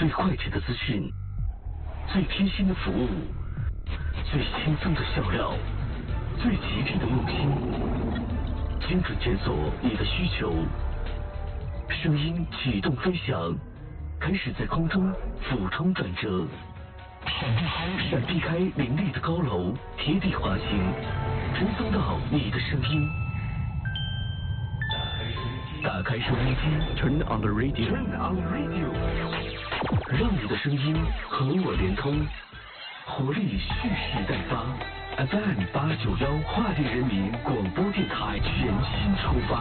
最快捷的资讯，最贴心的服务，最轻松的笑料，最极致的用心，精准检索你的需求，声音启动飞翔，开始在空中俯冲转折，闪避开林立的高楼，贴地滑行，传送到你的声音。打开收音机 ，Turn on the radio， 让你的声音和我连通，活力蓄势待发。FM 891花莲人民广播电台全新出发。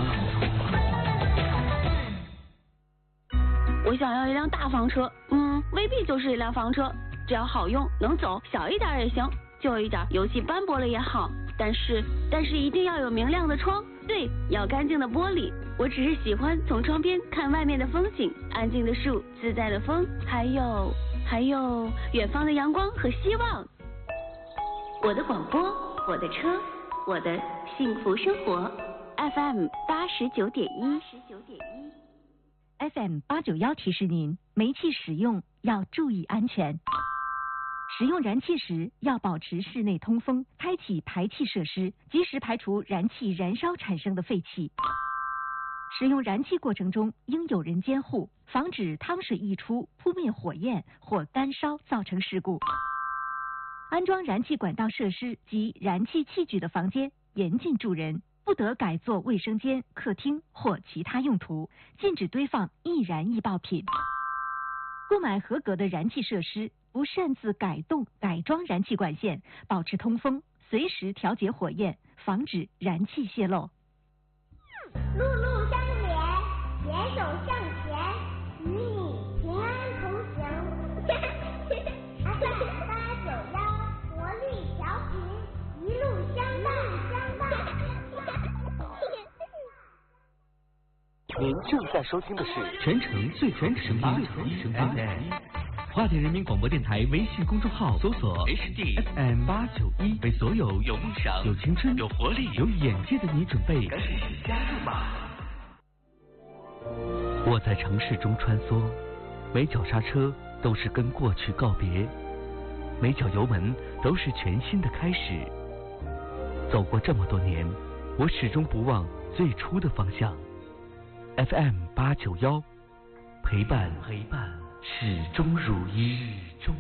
我想要一辆大房车，未必就是一辆房车，只要好用能走，小一点也行，旧一点油漆斑驳了也好，但是一定要有明亮的窗，对，要干净的玻璃。我只是喜欢从窗边看外面的风景，安静的树，自在的风，还有远方的阳光和希望。我的广播，我的车，我的幸福生活。FM 89.1。 FM 891提示您，煤气使用要注意安全。使用燃气时要保持室内通风，开启排气设施，及时排除燃气燃烧产生的废气。使用燃气过程中应有人监护，防止汤水溢出扑灭火焰或干烧造成事故。安装燃气管道设施及燃气器具的房间严禁住人，不得改作卫生间、客厅或其他用途，禁止堆放易燃易爆品。购买合格的燃气设施，不擅自改动、改装燃气管线，保持通风，随时调节火焰，防止燃气泄漏。 路路相连，携手向前，与你平安同行。FM 891，活力调频，一路相伴。 您正在收听的是全城最全声音 FM 花莲人民广播电台微信公众号，搜索 HD FM891，为所有有梦想、有青春、有活力、有眼界的你准备，赶紧加入吧！我在城市中穿梭，每脚刹车都是跟过去告别，每脚油门都是全新的开始。走过这么多年，我始终不忘最初的方向。FM 891，陪伴始终如一，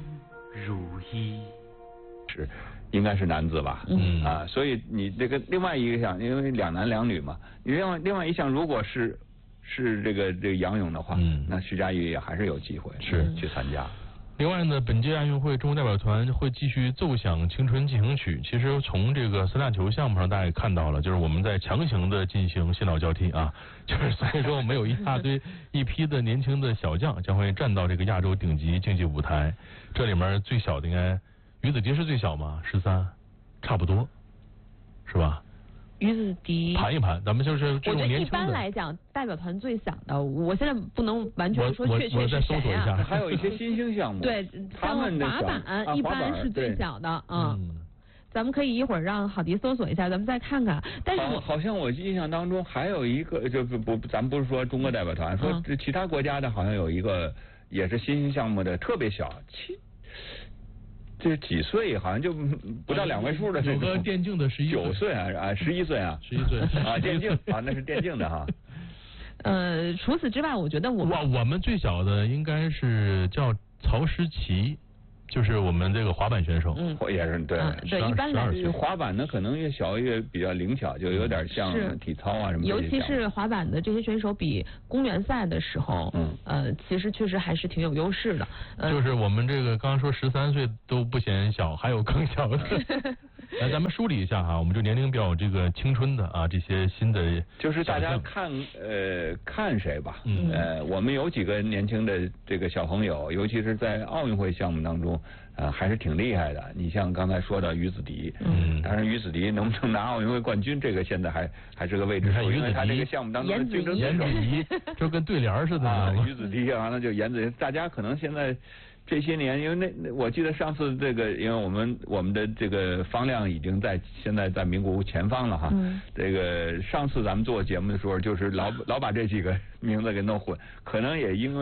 是应该是男子吧？所以你这个另外一个项，因为两男两女嘛，你另外一项如果是这个仰泳的话，那徐嘉余也还是有机会是去参加。 另外呢，本届亚运会中国代表团会继续奏响青春进行曲。其实从这个三大球项目上，大家也看到了，就是我们在强行的进行新老交替啊，就是所以说我们有一批的年轻的小将将会站到这个亚洲顶级竞技舞台。这里面最小的应该于子迪是最小嘛，13，差不多，是吧？ 于子迪盘一盘，咱们就是这种年轻的。 我觉得一般来讲，代表团最小的，我现在不能完全说确我再搜索一下， 还有一些新兴项目。 对， 他们的滑板一般是最小的，咱们可以一会儿让郝迪搜索一下，咱们再看看。但是好像我印象当中还有一个，就咱不是说中国代表团，说其他国家的好像有一个也是新兴项目的，特别小，这几岁好像就不到2位数的这种。 有个电竞的 9岁啊，11岁啊 ，11岁啊，电竞啊，那是电竞的哈。 除此之外，我觉得我们最小的应该是叫曹诗琪。就是我们这个滑板选手， 也是对， 一般来说滑板呢可能越小越比较灵巧，就有点像体操啊什么的。 尤其是滑板的这些选手比公园赛的时候，其实确实还是挺有优势的。 就是我们这个刚刚说13岁都不嫌小，还有更小的。来，咱们梳理一下哈，我们就年龄比较这个青春的啊，这些新的， 就是大家看谁吧。我们有几个年轻的这个小朋友，尤其是在奥运会项目当中。还是挺厉害的。你像刚才说的于子迪，但是于子迪能不能拿奥运会冠军，这个现在还是个未知数，因为他这个项目当中的竞争对手， 就跟对联似的啊。于子迪完了就颜子怡，大家可能现在这些年，因为我记得上次这个，因为我们的这个方亮已经现在在名古屋前方了哈。这个上次咱们做节目的时候，就是老把这几个名字给弄混，可能也因为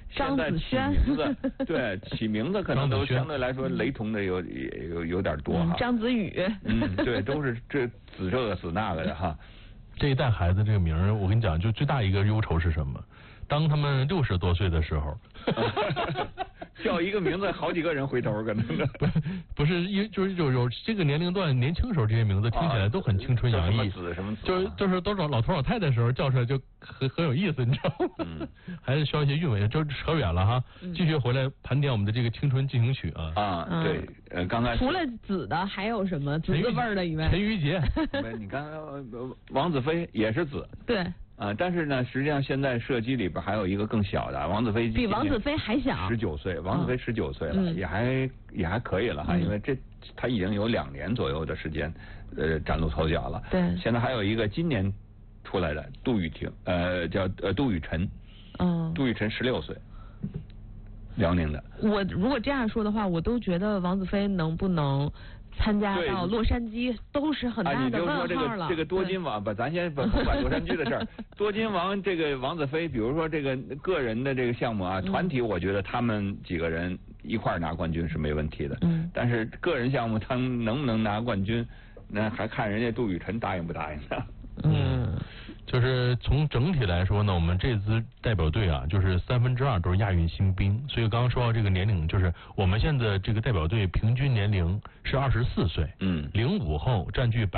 张子萱名字对起名字可能都相对来说雷同的有点多哈。 张子宇。 对，都是这子这个子那个的哈。 这一代孩子这个名儿，我跟你讲，就最大一个忧愁是什么？当他们60多岁的时候， 叫一个名字，好几个人回头跟那个。 不是，就是有这个年龄段年轻时候这些名字听起来都很青春洋溢， 什么子， 就是都是老头老太太的时候叫出来就很有意思，你知道吗？还是需要一些韵味，就扯远了哈。继续回来盘点我们的这个青春进行曲啊。 对，刚才除了子的还有什么子字辈儿的以外？ 陈玉洁， 你看王子飞也是子。 对。 但是呢，实际上现在射击里边还有一个更小的，王子飞比王子飞还小 ，19岁，王子飞19岁了，也还可以了哈，因为他已经有2年左右的时间崭露头角了。 对， 现在还有一个今年出来的杜雨婷，叫杜雨辰，杜雨辰16岁，辽宁的。 我如果这样说的话，我都觉得王子飞能不能参加到洛杉矶都是很大的问号了。 你就说这个多金王，咱先不管洛杉矶的事儿。多金王这个王子飞，比如说这个个人的这个项目啊，团体我觉得他们几个人一块儿拿冠军是没问题的。但是个人项目他们能不能拿冠军，那还看人家杜雨辰答应不答应呢。 就是从整体来说呢，我们这支代表队啊，就是2/3都是亚运新兵，所以刚刚说到这个年龄，就是我们现在这个代表队平均年龄是24岁，05后占据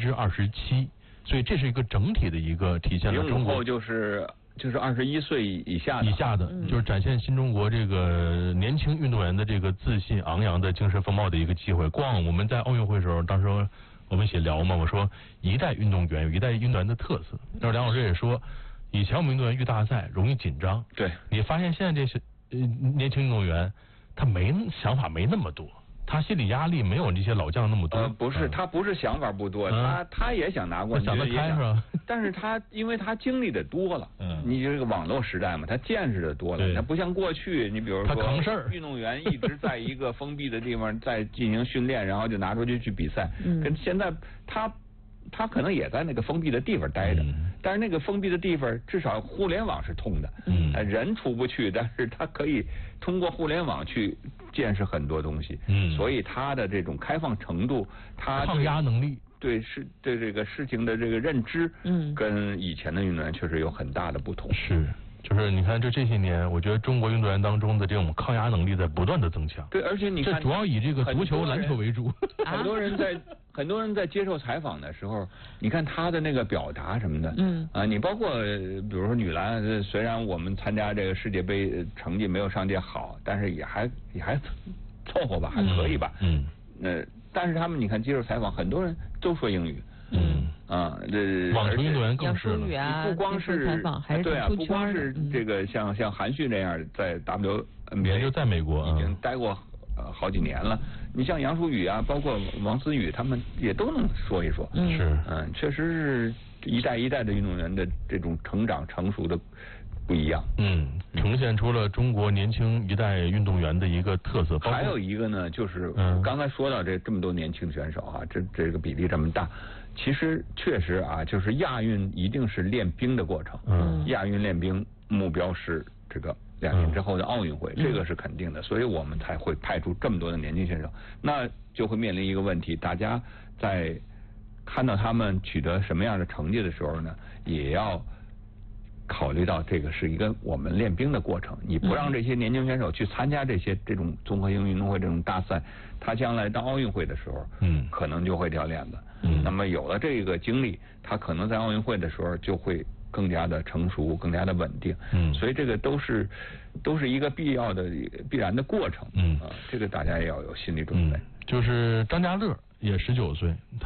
27%，所以这是一个整体的一个体现了中国 05后就是21岁以下的，就是展现新中国这个年轻运动员的这个自信昂扬的精神风貌的一个机会。光我们在奥运会的时候，当时我们一起聊嘛，我说一代运动员有一代运动员的特色。然后梁老师也说，以前我们运动员遇大赛容易紧张， 对， 你发现现在这些年轻运动员，他想法没那么多，他心理压力没有这些老将那么多。 不是，他不是想法不多，他也想拿冠军， 想得开是吧？ 但是因为他经历的多了，你这个网络时代嘛，他见识的多了，他不像过去，你比如说他扛事儿， 运动员一直在一个封闭的地方在进行训练，然后就拿出去比赛，跟现在他可能也在那个封闭的地方待着，但是那个封闭的地方至少互联网是通的，人出不去，但是他可以通过互联网去见识很多东西，所以他的这种开放程度，他抗压能力， 对这个事情的这个认知，跟以前的运动员确实有很大的不同。 是。就是你看，这些年，我觉得中国运动员当中的这种抗压能力在不断的增强。 对，而且你看， 这主要以这个足球、篮球为主。 很多人在接受采访的时候，你看他的那个表达什么的，你包括比如说女篮，虽然我们参加这个世界杯成绩没有上届好，但是也还凑合吧，还可以吧。但是他们你看接受采访，很多人都说英语。 网球运动员更是了。不光是对啊，不光是这个像韩旭那样在 WNBA 就在美国已经待过好几年了。你像杨舒雨啊，包括王思雨，他们也都能说一说。 是， 确实是一代一代的运动员的这种成长成熟的不一样。 呈现出了中国年轻一代运动员的一个特色。 还有一个呢，就是刚才说到这么多年轻选手啊，这个比例这么大。其实确实啊，就是亚运一定是练兵的过程。亚运练兵目标是这个2年之后的奥运会，这个是肯定的，所以我们才会派出这么多的年轻选手。那就会面临一个问题，大家在看到他们取得什么样的成绩的时候呢，也要考虑到这个是一个我们练兵的过程。你不让这些年轻选手去参加这种综合性运动会这种大赛，他将来到奥运会的时候，可能就会掉链子。那么有了这个经历，他可能在奥运会的时候就会更加的成熟，更加的稳定。所以这个都是一个必然的过程。这个大家也要有心理准备。 就是张家乐也19岁。